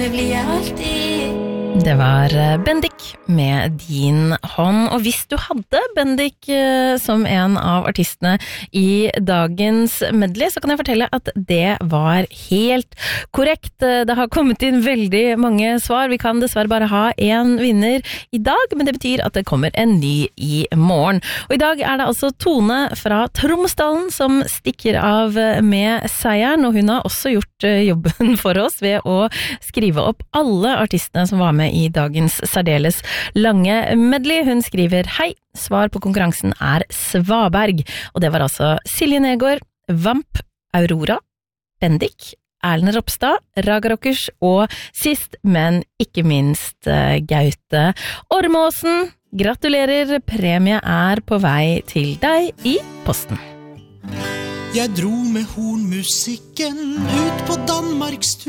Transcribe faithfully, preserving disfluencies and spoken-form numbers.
Det blir jeg alltid. Det var Bendik med Din hånd, og hvis du hadde Bendik som en av artistene i dagens medley, så kan jeg fortelle at det var helt korrekt. Det har kommet inn veldig mange svar. Vi kan dessverre bare ha en vinner i dag, men det betyr at det kommer en ny i morgen. Og i dag er det altså Tone fra Tromsdalen som stikker av med seieren, og hun har også gjort jobben for oss ved å skrive opp alle artistene som var med i dagens særdeles lange medley. Hun skriver: hei, svar på konkurransen er Svaberg, og det var altså Silje Negård, Vamp, Aurora, Bendik, Erlend Ropstad, Raga Rockers og sist, men ikke minst Gaute Ormåsen. Gratulerer, premie er på vei til deg i posten. Jeg dro med hornmusikken ut på Danmarks tur.